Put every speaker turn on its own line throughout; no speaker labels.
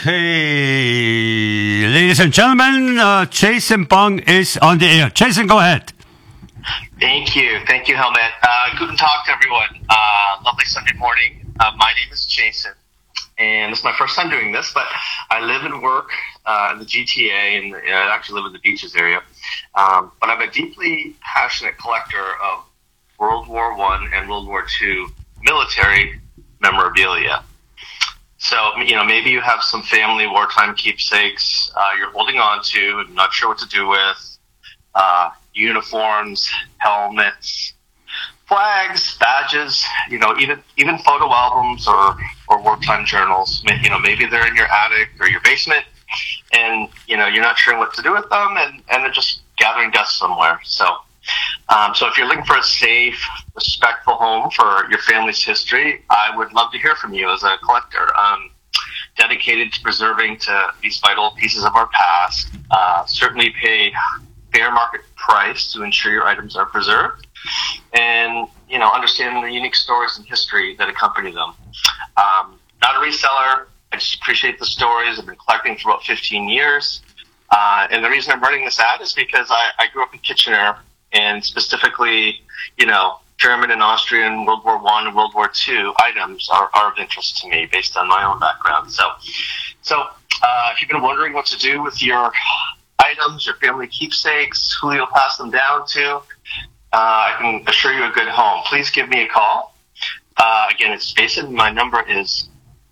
Okay, ladies and gentlemen, Jason Bong is on the air. Jason, go ahead.
Thank you, Helmet. Guten Tag, everyone. Lovely Sunday morning. My name is Jason, and this is my first time doing this, but I live and work in the GTA, and I actually live in the beaches area. But I'm a deeply passionate collector of World War I and World War II military memorabilia. So, maybe you have some family wartime keepsakes you're holding on to and not sure what to do with. Uniforms, helmets, flags, badges, even photo albums or wartime journals. Maybe they're in your attic or your basement, and you're not sure what to do with them, and they're just gathering dust somewhere. So if you're looking for a safe, respectful home for your family's history, I would love to hear from you as a collector. Dedicated to preserving these vital pieces of our past. Certainly pay fair market price to ensure your items are preserved, and understanding the unique stories and history that accompany them. Not a reseller. I just appreciate the stories. I've been collecting for about 15 years, and the reason I'm running this ad is because I grew up in Kitchener, and specifically, German and Austrian World War I and World War II items are of interest to me based on my own background. So if you've been wondering what to do with your items, your family keepsakes, who you'll pass them down to, I can assure you a good home. Please give me a call. Again, it's Jason. My number is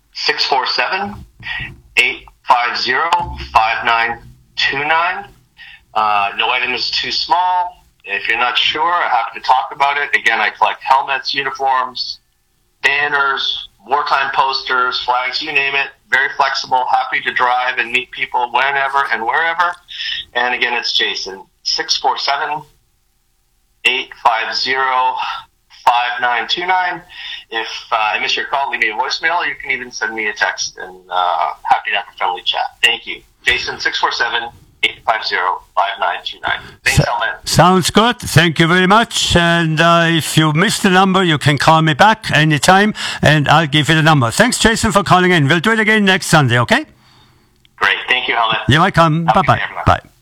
647-850-5929. No item is too small. If you're not sure, I'm happy to talk about it. Again, I collect helmets, uniforms, banners, wartime posters, flags, you name it. Very flexible, happy to drive and meet people whenever and wherever. And again, it's Jason, 647-850-5929. If I miss your call, leave me a voicemail. You can even send me a text, and happy to have a friendly chat. Thank you. Jason, 647-850-5929. Thanks, Helmet.
Sounds good. Thank you very much. And if you missed the number, you can call me back anytime, and I'll give you the number. Thanks, Jason, for calling in. We'll do it again next Sunday, okay?
Great. Thank you, Helmet.
You're welcome. Bye-bye. Bye.